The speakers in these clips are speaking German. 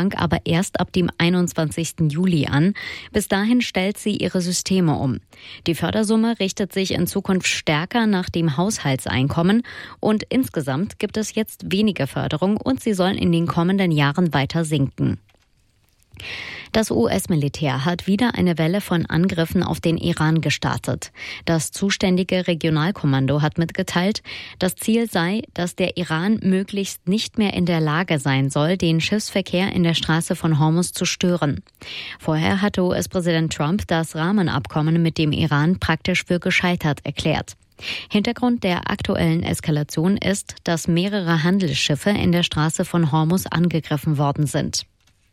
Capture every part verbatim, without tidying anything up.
Zentralbank aber erst ab dem einundzwanzigsten Juli an. Bis dahin stellt sie ihre Systeme um. Die Fördersumme richtet sich in Zukunft stärker nach dem Haushaltseinkommen und insgesamt gibt es jetzt weniger Förderung und sie soll in den kommenden Jahren weiter sinken. Das U S-Militär hat wieder eine Welle von Angriffen auf den Iran gestartet. Das zuständige Regionalkommando hat mitgeteilt, das Ziel sei, dass der Iran möglichst nicht mehr in der Lage sein soll, den Schiffsverkehr in der Straße von Hormuz zu stören. Vorher hatte U S-Präsident Trump das Rahmenabkommen mit dem Iran praktisch für gescheitert erklärt. Hintergrund der aktuellen Eskalation ist, dass mehrere Handelsschiffe in der Straße von Hormuz angegriffen worden sind.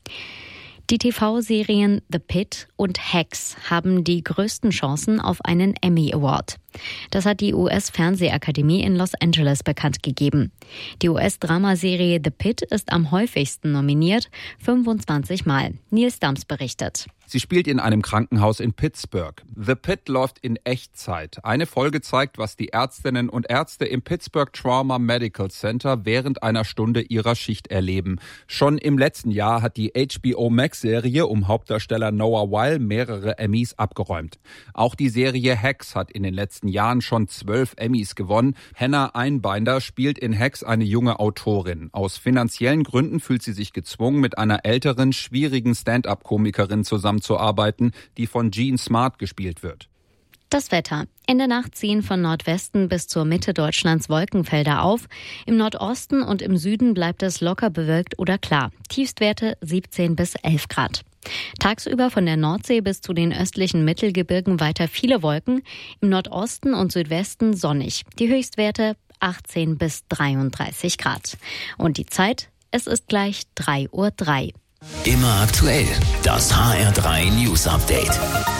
Die T V-Serien The Pitt und Hacks haben die größten Chancen auf einen Emmy Award. Das hat die U S-Fernsehakademie in Los Angeles bekannt gegeben. Die U S-Dramaserie The Pitt ist am häufigsten nominiert, fünfundzwanzig Mal. Nils Dams berichtet. Sie spielt in einem Krankenhaus in Pittsburgh. The Pitt läuft in Echtzeit. Eine Folge zeigt, was die Ärztinnen und Ärzte im Pittsburgh Trauma Medical Center während einer Stunde ihrer Schicht erleben. Schon im letzten Jahr hat die H B O Max-Serie um Hauptdarsteller Noah Wyle mehrere Emmys abgeräumt. Auch die Serie Hacks hat in den letzten Jahren schon zwölf Emmys gewonnen. Hannah Einbinder spielt in Hacks eine junge Autorin. Aus finanziellen Gründen fühlt sie sich gezwungen, mit einer älteren, schwierigen Stand-up-Komikerin zusammenzuarbeiten, die von Jean Smart gespielt wird. Das Wetter. In der Nacht ziehen von Nordwesten bis zur Mitte Deutschlands Wolkenfelder auf. Im Nordosten und im Süden bleibt es locker bewölkt oder klar. Tiefstwerte siebzehn bis elf Grad. Tagsüber von der Nordsee bis zu den östlichen Mittelgebirgen weiter viele Wolken. Im Nordosten und Südwesten sonnig. Die Höchstwerte achtzehn bis dreiunddreißig Grad. Und die Zeit? Es ist gleich drei Uhr drei. Immer aktuell. Das H R drei News Update.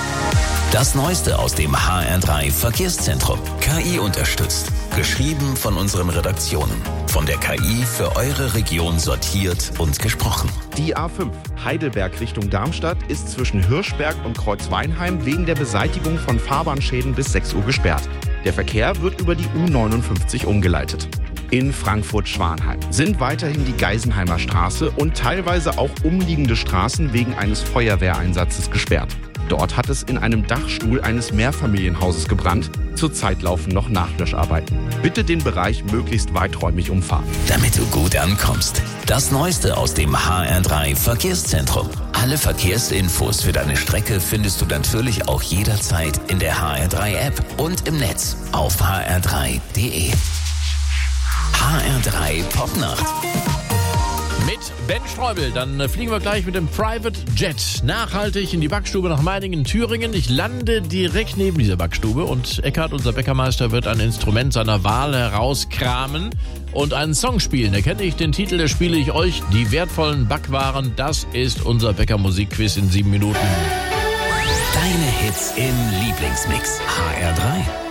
Das Neueste aus dem H R drei Verkehrszentrum. K I unterstützt. Geschrieben von unseren Redaktionen. Von der K I für eure Region sortiert und gesprochen. Die A fünf Heidelberg Richtung Darmstadt ist zwischen Hirschberg und Kreuzweinheim wegen der Beseitigung von Fahrbahnschäden bis sechs Uhr gesperrt. Der Verkehr wird über die U neunundfünfzig umgeleitet. In Frankfurt-Schwanheim sind weiterhin die Geisenheimer Straße und teilweise auch umliegende Straßen wegen eines Feuerwehreinsatzes gesperrt. Dort hat es in einem Dachstuhl eines Mehrfamilienhauses gebrannt. Zurzeit laufen noch Nachlöscharbeiten. Bitte den Bereich möglichst weiträumig umfahren. Damit du gut ankommst. Das Neueste aus dem H R drei Verkehrszentrum. Alle Verkehrsinfos für deine Strecke findest du natürlich auch jederzeit in der H R drei App und im Netz auf h r drei punkt d e. H R drei Popnacht. Mit Ben Streubel, dann fliegen wir gleich mit dem Private Jet nachhaltig in die Backstube nach Meiningen, Thüringen. Ich lande direkt neben dieser Backstube und Eckhard, unser Bäckermeister, wird ein Instrument seiner Wahl herauskramen und einen Song spielen. Erkenne ich den Titel, der spiele ich euch. Die wertvollen Backwaren, das ist unser Bäckermusikquiz in sieben Minuten. Deine Hits im Lieblingsmix. H R drei.